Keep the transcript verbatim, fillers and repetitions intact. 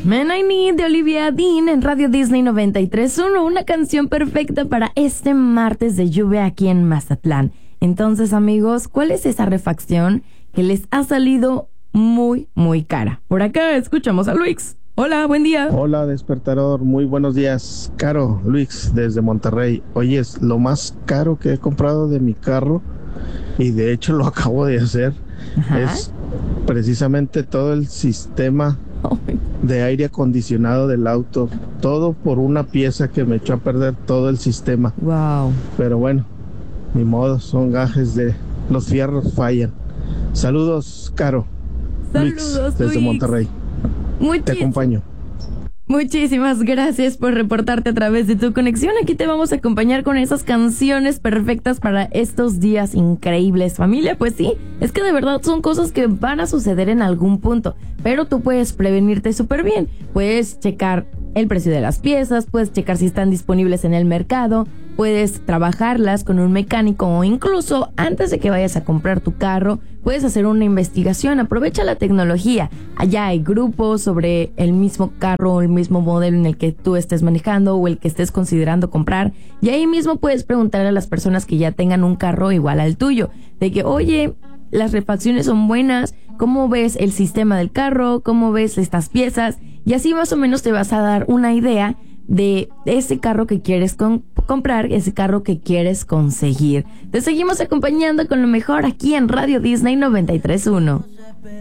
Man I Need de Olivia Dean en Radio Disney noventa y tres punto uno, una canción perfecta para este martes de lluvia aquí en Mazatlán. Entonces, amigos, ¿cuál es esa refacción que les ha salido muy, muy cara? Por acá escuchamos a Luis. Hola, buen día. Hola, despertador, muy buenos días. Caro, Luis, desde Monterrey. Oye, es lo más caro que he comprado de mi carro, y de hecho lo acabo de hacer. Ajá. Es precisamente todo el sistema oh. de aire acondicionado del auto. Todo por una pieza que me echó a perder todo el sistema. Wow. Pero bueno, ni modo, son gajes de los fierros fallan. Saludos, Caro. Saludos, Luis, desde Luis. Monterrey. Muchis- Te acompaño. Muchísimas gracias por reportarte a través de tu conexión. Aquí te vamos a acompañar con esas canciones perfectas para estos días increíbles, familia. Pues sí, es que de verdad son cosas que van a suceder en algún punto, pero tú puedes prevenirte súper bien. Puedes checar el precio de las piezas, puedes checar si están disponibles en el mercado, puedes trabajarlas con un mecánico o incluso antes de que vayas a comprar tu carro, puedes hacer una investigación. Aprovecha la tecnología. Allá hay grupos sobre el mismo carro o el mismo modelo en el que tú estés manejando o el que estés considerando comprar. Y ahí mismo puedes preguntarle a las personas que ya tengan un carro igual al tuyo, de que, oye, las refacciones son buenas, ¿cómo ves el sistema del carro? ¿Cómo ves estas piezas? Y así más o menos te vas a dar una idea de ese carro que quieres con- comprar, ese carro que quieres conseguir. Te seguimos acompañando con lo mejor aquí en Radio Disney noventa y tres punto uno.